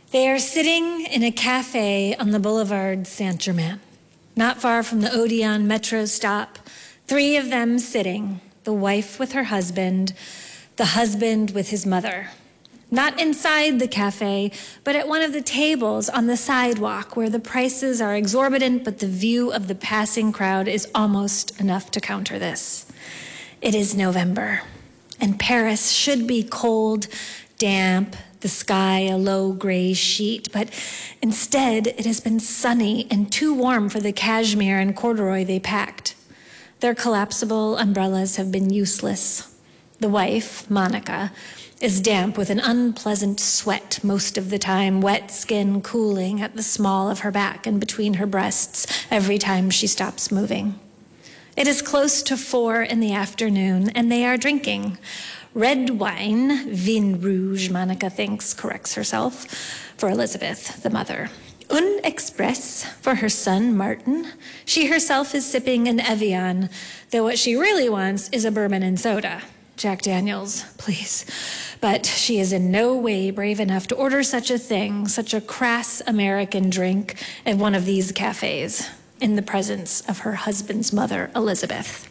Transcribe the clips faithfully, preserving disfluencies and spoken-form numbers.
They are sitting in a cafe on the boulevard Saint-Germain, not far from the Odeon metro stop. Three of them sitting, the wife with her husband, the husband with his mother. Not inside the cafe, but at one of the tables on the sidewalk where the prices are exorbitant, but the view of the passing crowd is almost enough to counter this. It is November, and Paris should be cold, damp, the sky a low gray sheet, but instead it has been sunny and too warm for the cashmere and corduroy they packed. Their collapsible umbrellas have been useless. The wife, Monica, is damp with an unpleasant sweat most of the time, wet skin cooling at the small of her back and between her breasts every time she stops moving. It is close to four in the afternoon, and they are drinking red wine, vin rouge, Monica thinks, corrects herself, for Elizabeth, the mother. Un express for her son, Martin. She herself is sipping an Evian, though what she really wants is a bourbon and soda. Jack Daniels, please. But she is in no way brave enough to order such a thing, such a crass American drink at one of these cafes, in the presence of her husband's mother, Elizabeth.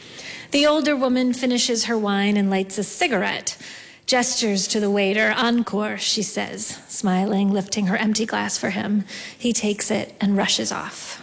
The older woman finishes her wine and lights a cigarette, gestures to the waiter. Encore, she says, smiling, lifting her empty glass for him. He takes it and rushes off.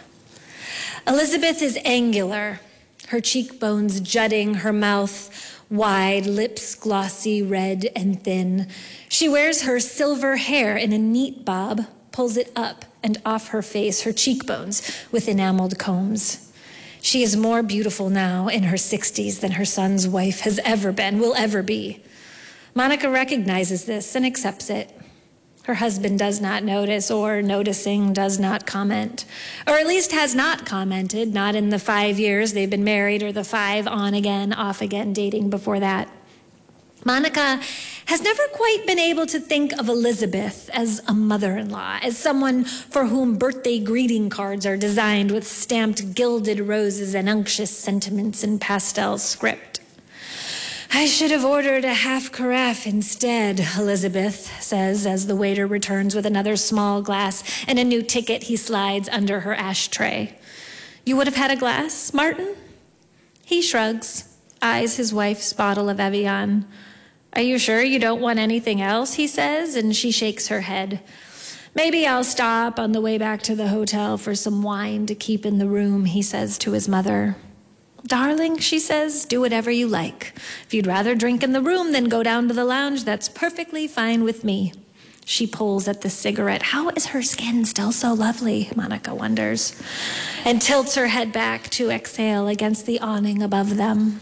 Elizabeth is angular, her cheekbones jutting, her mouth wide, lips glossy, red and thin. She wears her silver hair in a neat bob, pulls it up and off her face, her cheekbones with enameled combs. She is more beautiful now in her sixties than her son's wife has ever been, will ever be. Monica recognizes this and accepts it. Her husband does not notice, or noticing does not comment, or at least has not commented, not in the five years they've been married or the five on again, off again dating before that. Monica has never quite been able to think of Elizabeth as a mother-in-law, as someone for whom birthday greeting cards are designed with stamped gilded roses and unctuous sentiments in pastel script. I should have ordered a half carafe instead, Elizabeth says as the waiter returns with another small glass and a new ticket he slides under her ashtray. You would have had a glass, Martin? He shrugs, eyes his wife's bottle of Evian. Are you sure you don't want anything else, he says, and she shakes her head. Maybe I'll stop on the way back to the hotel for some wine to keep in the room, he says to his mother. Darling, she says, do whatever you like. If you'd rather drink in the room than go down to the lounge, that's perfectly fine with me. She pulls at the cigarette. How is her skin still so lovely, Monica wonders, and tilts her head back to exhale against the awning above them.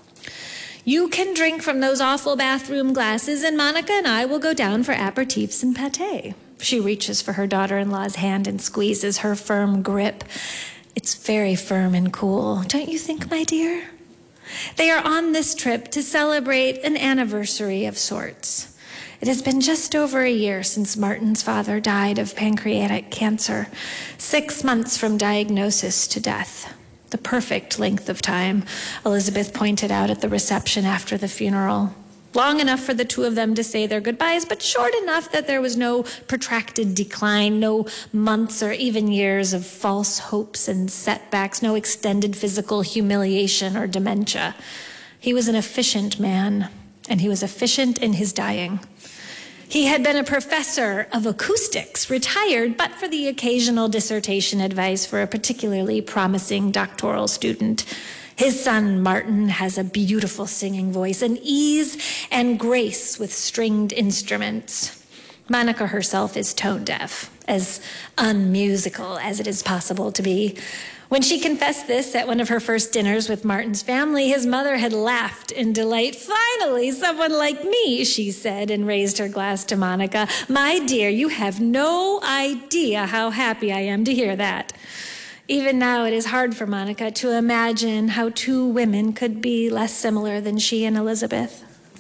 You can drink from those awful bathroom glasses, and Monica and I will go down for aperitifs and pâté. She reaches for her daughter-in-law's hand and squeezes her firm grip. It's very firm and cool, don't you think, my dear? They are on this trip to celebrate an anniversary of sorts. It has been just over a year since Martin's father died of pancreatic cancer, six months from diagnosis to death. The perfect length of time, Elizabeth pointed out at the reception after the funeral. Long enough for the two of them to say their goodbyes, but short enough that there was no protracted decline, no months or even years of false hopes and setbacks, no extended physical humiliation or dementia. He was an efficient man, and he was efficient in his dying. He had been a professor of acoustics, retired, but for the occasional dissertation advice for a particularly promising doctoral student. His son, Martin, has a beautiful singing voice, an ease and grace with stringed instruments. Monica herself is tone deaf, as unmusical as it is possible to be. When she confessed this at one of her first dinners with Martin's family, his mother had laughed in delight. Finally, someone like me, she said, and raised her glass to Monica. My dear, you have no idea how happy I am to hear that. Even now, it is hard for Monica to imagine how two women could be less similar than she and Elizabeth.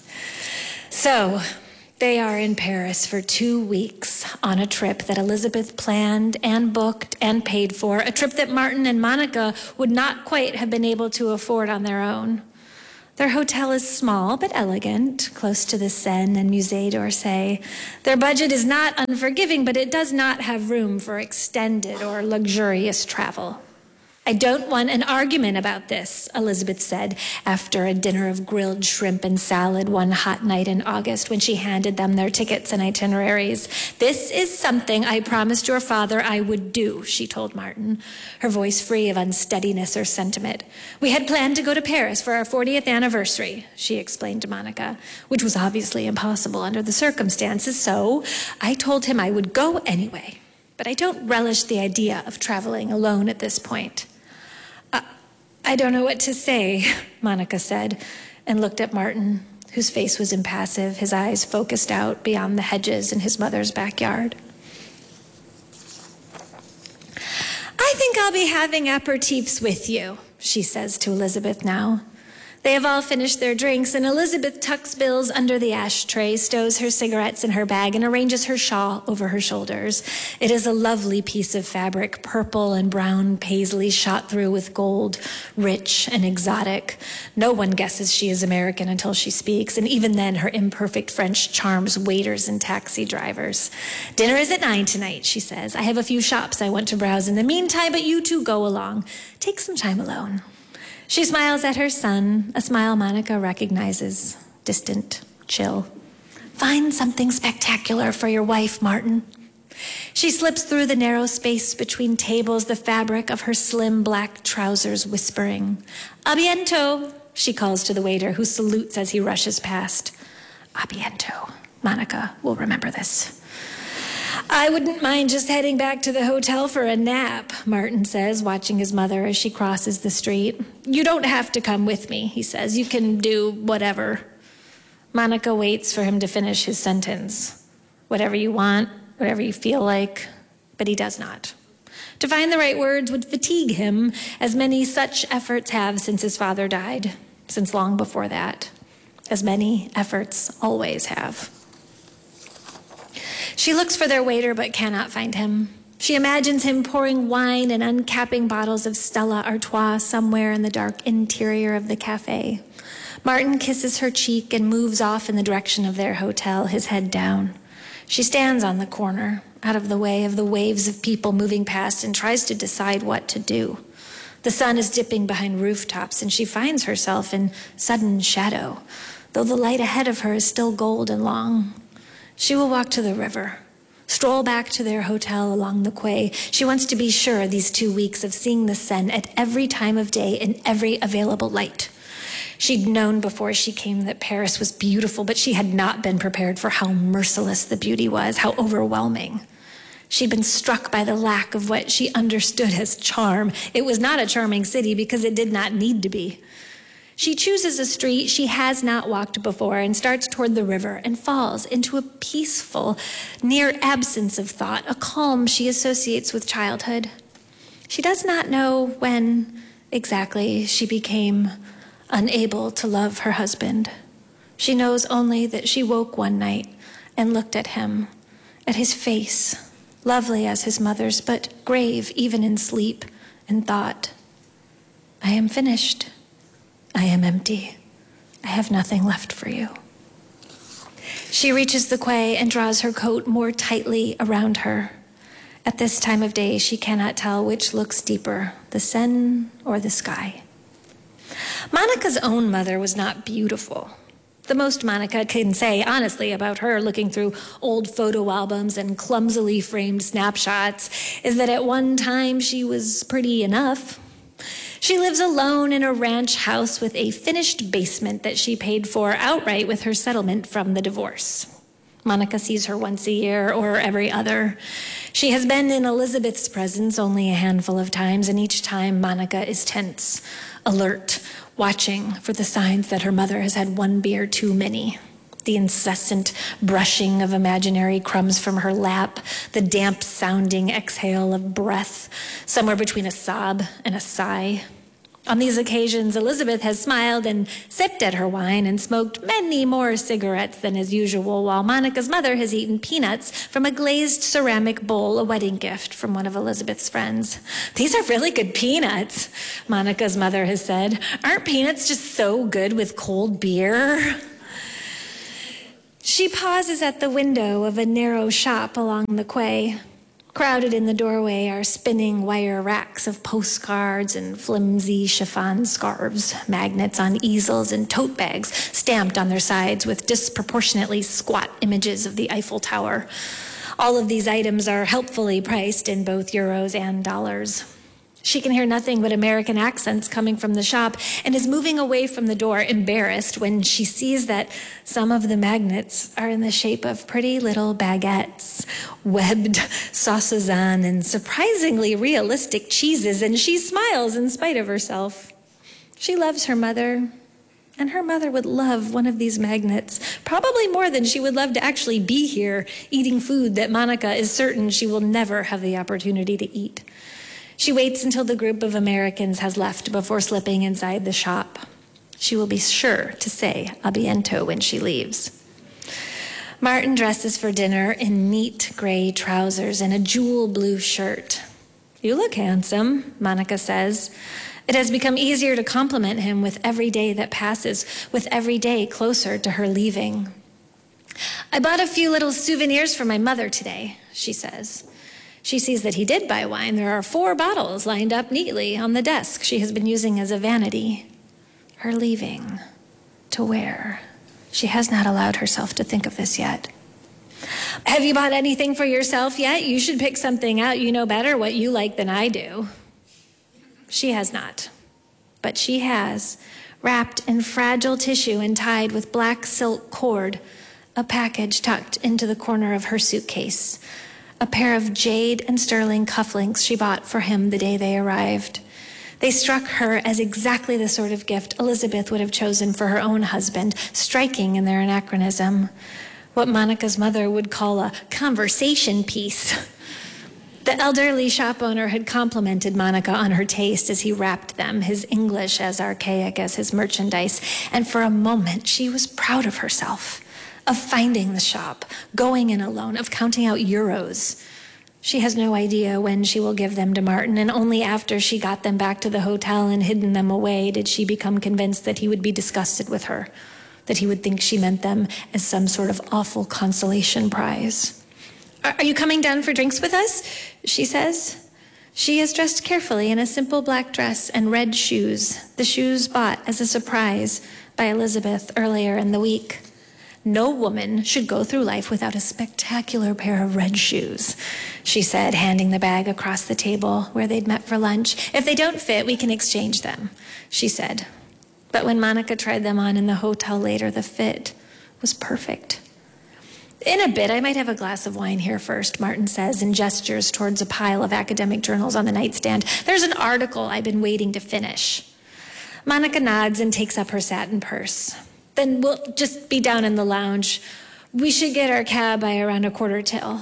So, they are in Paris for two weeks on a trip that Elizabeth planned and booked and paid for, a trip that Martin and Monica would not quite have been able to afford on their own. Their hotel is small but elegant, close to the Seine and Musée d'Orsay. Their budget is not unforgiving, but it does not have room for extended or luxurious travel. I don't want an argument about this, Elizabeth said after a dinner of grilled shrimp and salad one hot night in August when she handed them their tickets and itineraries. This is something I promised your father I would do, she told Martin, her voice free of unsteadiness or sentiment. We had planned to go to Paris for our fortieth anniversary, she explained to Monica, which was obviously impossible under the circumstances, so I told him I would go anyway. But I don't relish the idea of traveling alone at this point. I don't know what to say, Monica said, and looked at Martin, whose face was impassive, his eyes focused out beyond the hedges in his mother's backyard. I think I'll be having aperitifs with you, she says to Elizabeth now. They have all finished their drinks, and Elizabeth tucks Bill's under the ashtray, stows her cigarettes in her bag, and arranges her shawl over her shoulders. It is a lovely piece of fabric, purple and brown paisley shot through with gold, rich and exotic. No one guesses she is American until she speaks, and even then her imperfect French charms waiters and taxi drivers. Dinner is at nine tonight, she says. I have a few shops I want to browse in the meantime, but you two go along. Take some time alone. She smiles at her son, a smile Monica recognizes, distant, chill. Find something spectacular for your wife, Martin. She slips through the narrow space between tables, the fabric of her slim black trousers whispering. A biento, she calls to the waiter, who salutes as he rushes past. A biento. Monica will remember this. I wouldn't mind just heading back to the hotel for a nap, Martin says, watching his mother as she crosses the street. You don't have to come with me, he says. You can do whatever. Monica waits for him to finish his sentence. Whatever you want, whatever you feel like, but he does not. To find the right words would fatigue him, as many such efforts have since his father died, since long before that, as many efforts always have. She looks for their waiter but cannot find him. She imagines him pouring wine and uncapping bottles of Stella Artois somewhere in the dark interior of the cafe. Martin kisses her cheek and moves off in the direction of their hotel, his head down. She stands on the corner, out of the way of the waves of people moving past, and tries to decide what to do. The sun is dipping behind rooftops, and she finds herself in sudden shadow, though the light ahead of her is still gold and long. She will walk to the river, stroll back to their hotel along the quay. She wants to be sure these two weeks of seeing the Seine at every time of day in every available light. She'd known before she came that Paris was beautiful, but she had not been prepared for how merciless the beauty was, how overwhelming. She'd been struck by the lack of what she understood as charm. It was not a charming city because it did not need to be. She chooses a street she has not walked before and starts toward the river and falls into a peaceful, near absence of thought, a calm she associates with childhood. She does not know when exactly she became unable to love her husband. She knows only that she woke one night and looked at him, at his face, lovely as his mother's, but grave even in sleep, and thought, I am finished. I am empty. I have nothing left for you. She reaches the quay and draws her coat more tightly around her. At this time of day, she cannot tell which looks deeper, the Seine or the sky. Monica's own mother was not beautiful. The most Monica can say, honestly, about her looking through old photo albums and clumsily framed snapshots is that at one time she was pretty enough. She lives alone in a ranch house with a finished basement that she paid for outright with her settlement from the divorce. Monica sees her once a year or every other. She has been in Elizabeth's presence only a handful of times, and each time Monica is tense, alert, watching for the signs that her mother has had one beer too many. The incessant brushing of imaginary crumbs from her lap, the damp-sounding exhale of breath, somewhere between a sob and a sigh. On these occasions, Elizabeth has smiled and sipped at her wine and smoked many more cigarettes than is usual, while Monica's mother has eaten peanuts from a glazed ceramic bowl, a wedding gift from one of Elizabeth's friends. "These are really good peanuts," Monica's mother has said. "Aren't peanuts just so good with cold beer?" She pauses at the window of a narrow shop along the quay. Crowded in the doorway are spinning wire racks of postcards and flimsy chiffon scarves, magnets on easels and tote bags stamped on their sides with disproportionately squat images of the Eiffel Tower. All of these items are helpfully priced in both euros and dollars. She can hear nothing but American accents coming from the shop and is moving away from the door, embarrassed, when she sees that some of the magnets are in the shape of pretty little baguettes, webbed saucisson, and surprisingly realistic cheeses, and she smiles in spite of herself. She loves her mother, and her mother would love one of these magnets, probably more than she would love to actually be here, eating food that Monica is certain she will never have the opportunity to eat. She waits until the group of Americans has left before slipping inside the shop. She will be sure to say "a biento" when she leaves. Martin dresses for dinner in neat gray trousers and a jewel blue shirt. "You look handsome," Monica says. It has become easier to compliment him with every day that passes, with every day closer to her leaving. "I bought a few little souvenirs for my mother today," she says. She sees that he did buy wine. There are four bottles lined up neatly on the desk she has been using as a vanity. Her leaving. To where? She has not allowed herself to think of this yet. "Have you bought anything for yourself yet? You should pick something out. You know better what you like than I do." She has not. But she has, wrapped in fragile tissue and tied with black silk cord, a package tucked into the corner of her suitcase. A pair of jade and sterling cufflinks she bought for him the day they arrived. They struck her as exactly the sort of gift Elizabeth would have chosen for her own husband, striking in their anachronism. What Monica's mother would call a conversation piece. The elderly shop owner had complimented Monica on her taste as he wrapped them, his English as archaic as his merchandise, and for a moment she was proud of herself. Of finding the shop, going in alone, of counting out euros. She has no idea when she will give them to Martin, and only after she got them back to the hotel and hidden them away did she become convinced that he would be disgusted with her, that he would think she meant them as some sort of awful consolation prize. "Are you coming down for drinks with us?" she says. She is dressed carefully in a simple black dress and red shoes, the shoes bought as a surprise by Elizabeth earlier in the week. "No woman should go through life without a spectacular pair of red shoes," she said, handing the bag across the table where they'd met for lunch. "If they don't fit, we can exchange them," she said. But when Monica tried them on in the hotel later, the fit was perfect. "In a bit, I might have a glass of wine here first," Martin says, and gestures towards a pile of academic journals on the nightstand. "There's an article I've been waiting to finish." Monica nods and takes up her satin purse. "Then we'll just be down in the lounge. We should get our cab by around a quarter till."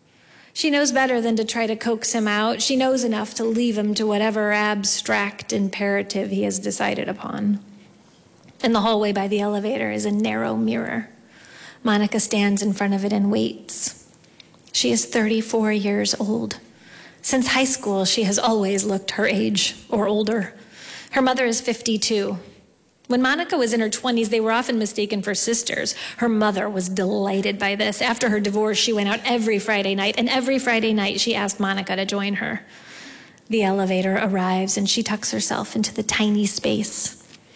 She knows better than to try to coax him out. She knows enough to leave him to whatever abstract imperative he has decided upon. In the hallway by the elevator is a narrow mirror. Monica stands in front of it and waits. She is thirty-four years old. Since high school, she has always looked her age or older. Her mother is fifty-two. When Monica was in her twenties, they were often mistaken for sisters. Her mother was delighted by this. After her divorce, she went out every Friday night, and every Friday night she asked Monica to join her. The elevator arrives, and she tucks herself into the tiny space.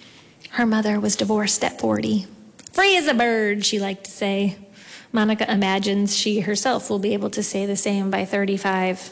Her mother was divorced at forty. "Free as a bird," she liked to say. Monica imagines she herself will be able to say the same by thirty-five.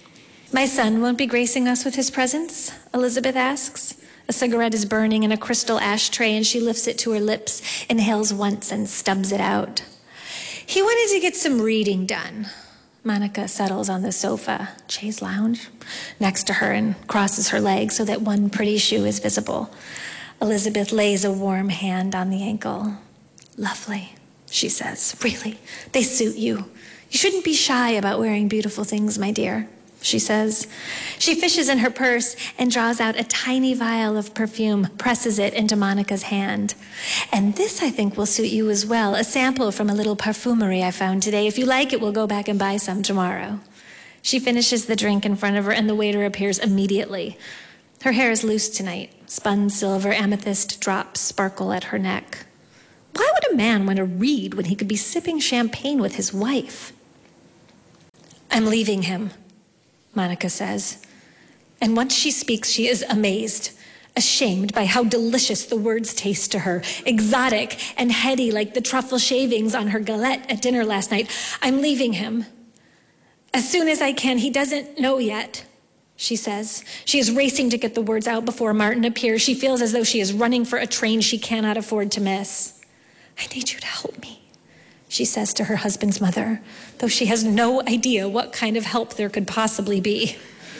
"My son won't be gracing us with his presence?" Elizabeth asks. A cigarette is burning in a crystal ashtray, and she lifts it to her lips, inhales once, and stubs it out. "He wanted to get some reading done." Monica settles on the sofa, chaise lounge, next to her and crosses her legs so that one pretty shoe is visible. Elizabeth lays a warm hand on the ankle. "Lovely," she says. "Really, they suit you. You shouldn't be shy about wearing beautiful things, my dear." she says. She fishes in her purse and draws out a tiny vial of perfume, presses it into Monica's hand. And this, I think, will suit you as well, a sample from a little parfumery I found today. If you like it, we'll go back and buy some tomorrow. She finishes the drink in front of her, and the waiter appears immediately. Her hair is loose tonight. Spun silver amethyst drops sparkle at her neck. Why would a man want to read when he could be sipping champagne with his wife? I'm leaving him, Monica says. And once she speaks, she is amazed, ashamed by how delicious the words taste to her, exotic and heady like the truffle shavings on her galette at dinner last night. I'm leaving him. As soon as I can. He doesn't know yet, she says. She is racing to get the words out before Martin appears. She feels as though she is running for a train she cannot afford to miss. I need you to help me, she says to her husband's mother, though she has no idea what kind of help there could possibly be.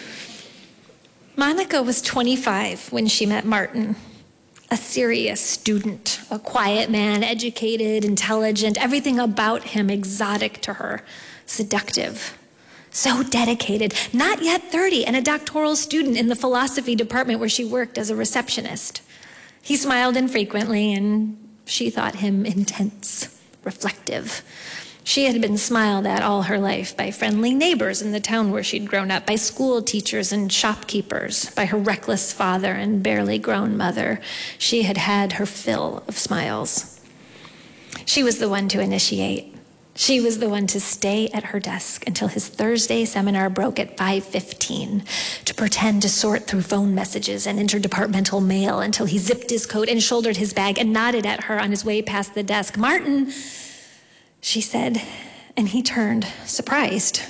Monica was twenty-five when she met Martin, a serious student, a quiet man, educated, intelligent, everything about him exotic to her, seductive. So dedicated, not yet thirty, and a doctoral student in the philosophy department where she worked as a receptionist. He smiled infrequently, and she thought him intense, reflective. She had been smiled at all her life by friendly neighbors in the town where she'd grown up, by school teachers and shopkeepers, by her reckless father and barely grown mother. She had had her fill of smiles. She was the one to initiate. She was the one to stay at her desk until his Thursday seminar broke at five fifteen, to pretend to sort through phone messages and interdepartmental mail until he zipped his coat and shouldered his bag and nodded at her on his way past the desk. Martin, she said, and he turned, surprised.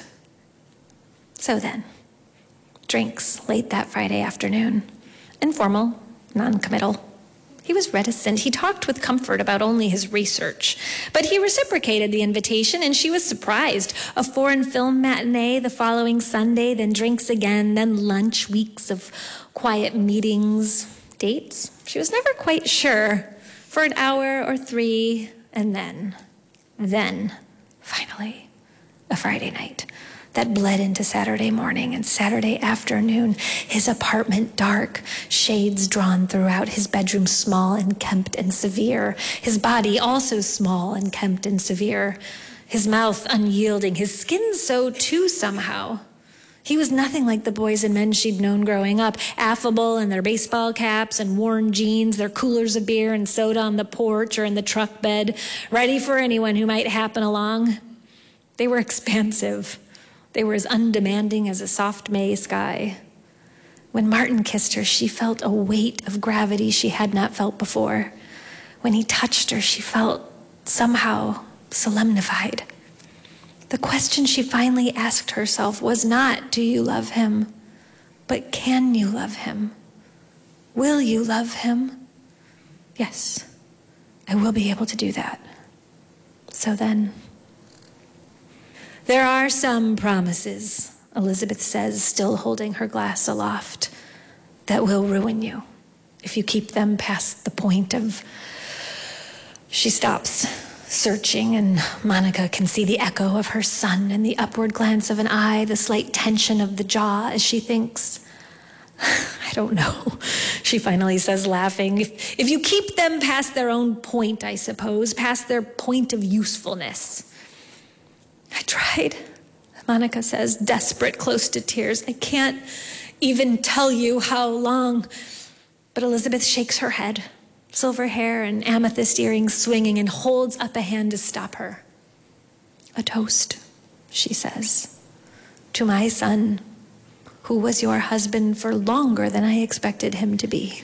So then, drinks late that Friday afternoon. Informal, non-committal. He was reticent. He talked with comfort about only his research. But he reciprocated the invitation, and she was surprised. A foreign film matinee the following Sunday, then drinks again, then lunch, weeks of quiet meetings, dates. She was never quite sure. For an hour or three, and then, then, finally, a Friday night that bled into Saturday morning and Saturday afternoon. His apartment dark, shades drawn throughout, his bedroom small and kempt and severe, his body also small and kempt and severe, his mouth unyielding, his skin so too somehow. He was nothing like the boys and men she'd known growing up, affable in their baseball caps and worn jeans, their coolers of beer and soda on the porch or in the truck bed, ready for anyone who might happen along. They were expansive. They were as undemanding as a soft May sky. When Martin kissed her, she felt a weight of gravity she had not felt before. When he touched her, she felt somehow solemnified. The question she finally asked herself was not, do you love him? But can you love him? Will you love him? Yes, I will be able to do that. So then, there are some promises, Elizabeth says, still holding her glass aloft, that will ruin you if you keep them past the point of... She stops, searching, and Monica can see the echo of her son in the upward glance of an eye, the slight tension of the jaw as she thinks, I don't know, she finally says, laughing. If, if you keep them past their own point, I suppose, past their point of usefulness. I tried, Monica says, desperate, close to tears. I can't even tell you how long. But Elizabeth shakes her head, silver hair and amethyst earrings swinging, and holds up a hand to stop her. A toast, she says, to my son, who was your husband for longer than I expected him to be.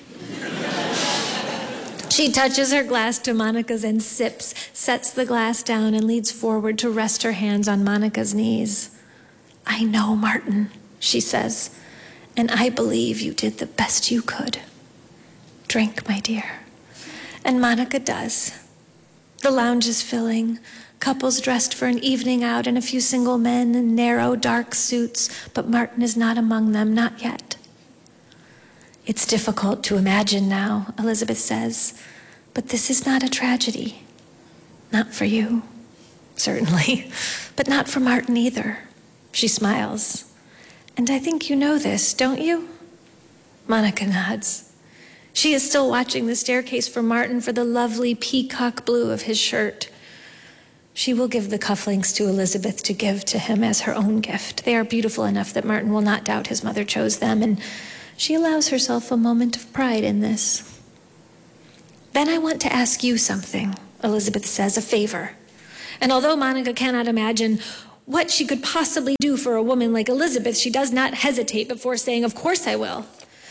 She touches her glass to Monica's and sips, sets the glass down and leads forward to rest her hands on Monica's knees. I know, Martin, she says, and I believe you did the best you could. Drink, my dear. And Monica does. The lounge is filling, couples dressed for an evening out and a few single men in narrow, dark suits, but Martin is not among them, not yet. It's difficult to imagine now, Elizabeth says, but this is not a tragedy. Not for you, certainly, but not for Martin either. She smiles. And I think you know this, don't you? Monica nods. She is still watching the staircase for Martin for the lovely peacock blue of his shirt. She will give the cufflinks to Elizabeth to give to him as her own gift. They are beautiful enough that Martin will not doubt his mother chose them, and she allows herself a moment of pride in this. Then I want to ask you something, Elizabeth says, a favor. And although Monica cannot imagine what she could possibly do for a woman like Elizabeth, she does not hesitate before saying, of course I will.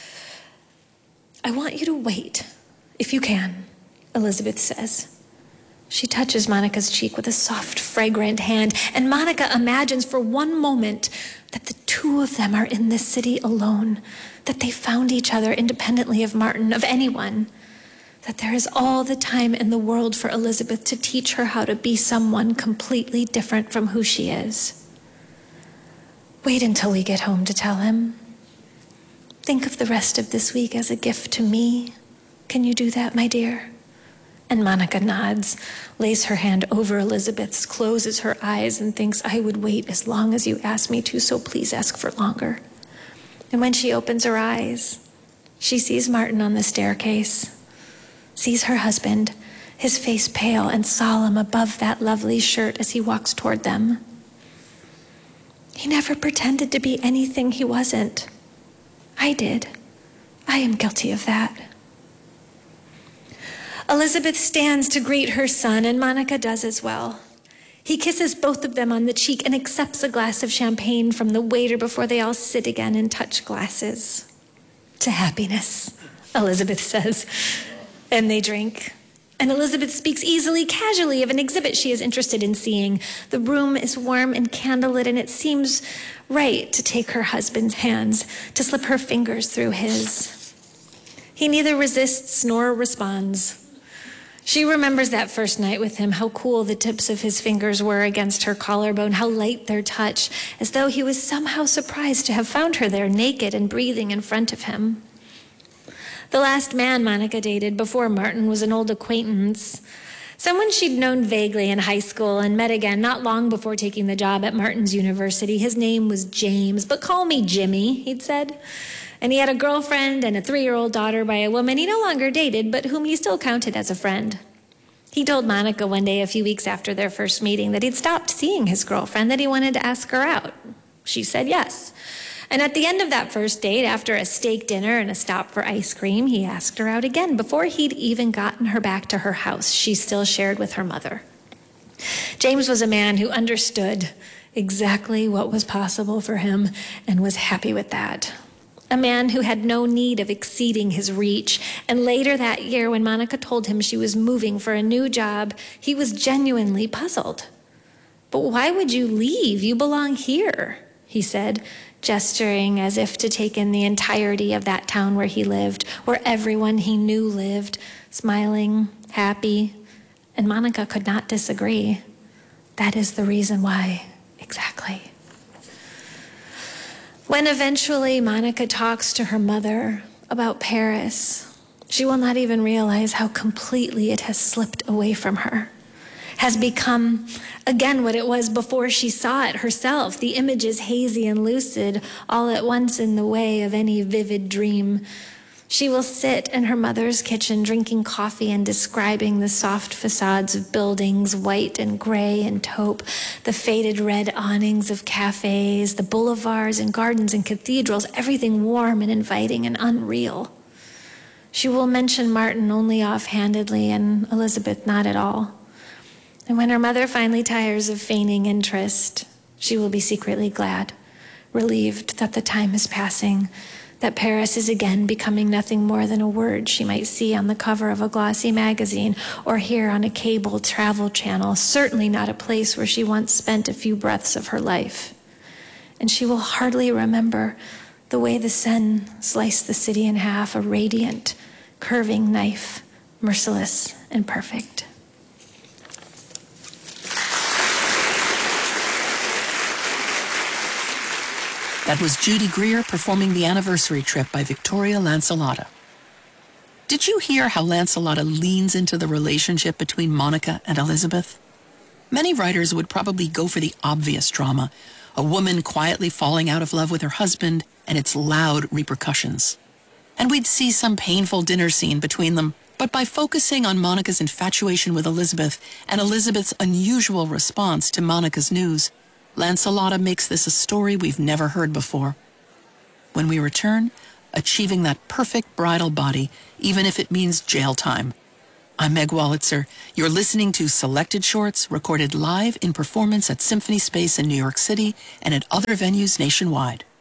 I want you to wait, if you can, Elizabeth says. She touches Monica's cheek with a soft, fragrant hand, and Monica imagines for one moment that the two of them are in this city alone, that they found each other independently of Martin, of anyone, that there is all the time in the world for Elizabeth to teach her how to be someone completely different from who she is. Wait until we get home to tell him. Think of the rest of this week as a gift to me. Can you do that, my dear? And Monica nods, lays her hand over Elizabeth's, closes her eyes, and thinks, I would wait as long as you ask me to, so please ask for longer. And when she opens her eyes, she sees Martin on the staircase, sees her husband, his face pale and solemn above that lovely shirt as he walks toward them. He never pretended to be anything he wasn't. I did. I am guilty of that. Elizabeth stands to greet her son, and Monica does as well. He kisses both of them on the cheek and accepts a glass of champagne from the waiter before they all sit again and touch glasses. To happiness, Elizabeth says. And they drink. And Elizabeth speaks easily, casually of an exhibit she is interested in seeing. The room is warm and candlelit, and it seems right to take her husband's hands, to slip her fingers through his. He neither resists nor responds. She remembers that first night with him, how cool the tips of his fingers were against her collarbone, how light their touch, as though he was somehow surprised to have found her there, naked and breathing in front of him. The last man Monica dated before Martin was an old acquaintance, someone she'd known vaguely in high school and met again not long before taking the job at Martin's University. His name was James, but call me Jimmy, he'd said. And he had a girlfriend and a three-year-old daughter by a woman he no longer dated, but whom he still counted as a friend. He told Monica one day a few weeks after their first meeting that he'd stopped seeing his girlfriend, that he wanted to ask her out. She said yes. And at the end of that first date, after a steak dinner and a stop for ice cream, he asked her out again. Before he'd even gotten her back to her house, she still shared with her mother. James was a man who understood exactly what was possible for him and was happy with that. A man who had no need of exceeding his reach. And later that year, when Monica told him she was moving for a new job, he was genuinely puzzled. But why would you leave? You belong here, he said, gesturing as if to take in the entirety of that town where he lived, where everyone he knew lived, smiling, happy. And Monica could not disagree. That is the reason why, exactly. When eventually Monica talks to her mother about Paris, she will not even realize how completely it has slipped away from her, has become, again, what it was before she saw it herself, the images hazy and lucid, all at once in the way of any vivid dream. She will sit in her mother's kitchen drinking coffee and describing the soft facades of buildings, white and gray and taupe, the faded red awnings of cafes, the boulevards and gardens and cathedrals, everything warm and inviting and unreal. She will mention Martin only offhandedly and Elizabeth not at all. And when her mother finally tires of feigning interest, she will be secretly glad, relieved that the time is passing, that Paris is again becoming nothing more than a word she might see on the cover of a glossy magazine or hear on a cable travel channel, certainly not a place where she once spent a few breaths of her life. And she will hardly remember the way the sun sliced the city in half, a radiant, curving knife, merciless and perfect. That was Judy Greer performing the anniversary trip by Victoria Lancelotta. Did you hear how Lancelotta leans into the relationship between Monica and Elizabeth? Many writers would probably go for the obvious drama, a woman quietly falling out of love with her husband and its loud repercussions. And we'd see some painful dinner scene between them, but by focusing on Monica's infatuation with Elizabeth and Elizabeth's unusual response to Monica's news, Lancelota makes this a story we've never heard before. When we return, achieving that perfect bridal body, even if it means jail time. I'm Meg Wolitzer. You're listening to Selected Shorts, recorded live in performance at Symphony Space in New York City and at other venues nationwide.